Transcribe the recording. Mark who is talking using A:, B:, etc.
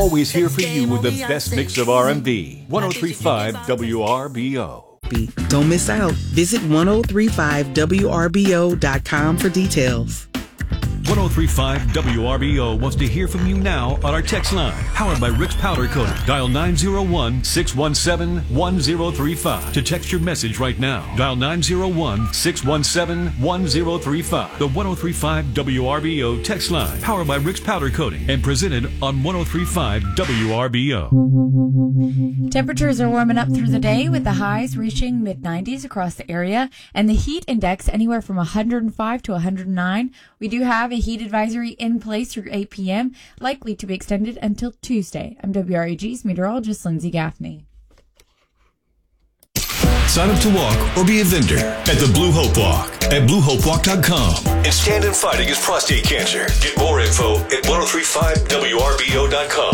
A: Always here for you with the best mix of R&B. 103.5 WRBO.
B: Don't miss out. Visit 1035WRBO.com for details.
A: 103.5 WRBO wants to hear from you now on our text line. Powered by Rick's Powder Coating. Dial 901-617-1035 to text your message right now. Dial 901-617-1035. The 103.5 WRBO text line. Powered by Rick's Powder Coating and presented on 103.5 WRBO.
C: Temperatures are warming up through the day with the highs reaching mid-90s across the area and the heat index anywhere from 105 to 109. We do have a heat advisory in place through 8 p.m., likely to be extended until Tuesday. I'm WREG's meteorologist Lindsay Gaffney.
D: Sign up to walk or be a vendor at the Blue Hope Walk at BlueHopeWalk.com and stand and fight against prostate cancer. Get more info at 1035WRBO.com.